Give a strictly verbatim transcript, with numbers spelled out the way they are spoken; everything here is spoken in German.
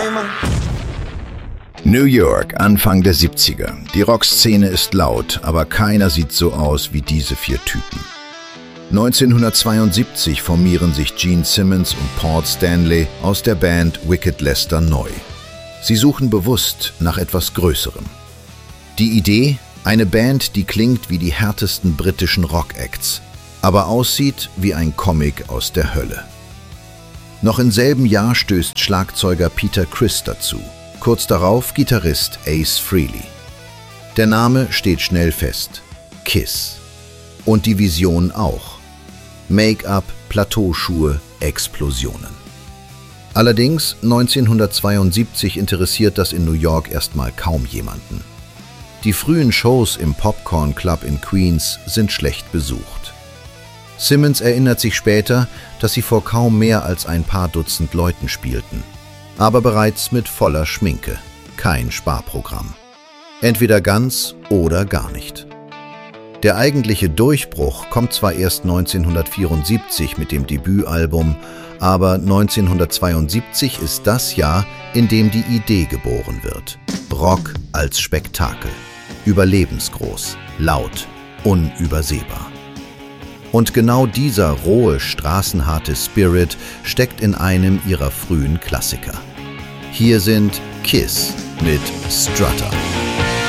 Probleme. New York, Anfang der siebziger. Die Rockszene ist laut, aber keiner sieht so aus wie diese vier Typen. neunzehnhundertzweiundsiebzig formieren sich Gene Simmons und Paul Stanley aus der Band Wicked Lester neu. Sie suchen bewusst nach etwas Größerem. Die Idee? Eine Band, die klingt wie die härtesten britischen Rock-Acts, aber aussieht wie ein Comic aus der Hölle. Noch im selben Jahr stößt Schlagzeuger Peter Criss dazu. Kurz darauf Gitarrist Ace Frehley. Der Name steht schnell fest: Kiss. Und die Vision auch. Make-up, Plateauschuhe, Explosionen. Allerdings neunzehnhundertzweiundsiebzig interessiert das in New York erstmal kaum jemanden. Die frühen Shows im Popcorn Club in Queens sind schlecht besucht. Simmons erinnert sich später, dass sie vor kaum mehr als ein paar Dutzend Leuten spielten. Aber bereits mit voller Schminke. Kein Sparprogramm. Entweder ganz oder gar nicht. Der eigentliche Durchbruch kommt zwar erst neunzehnhundertvierundsiebzig mit dem Debütalbum, aber neunzehnhundertzweiundsiebzig ist das Jahr, in dem die Idee geboren wird. Rock als Spektakel. Überlebensgroß, laut, unübersehbar. Und genau dieser rohe, straßenharte Spirit steckt in einem ihrer frühen Klassiker. Hier sind Kiss mit Strutter.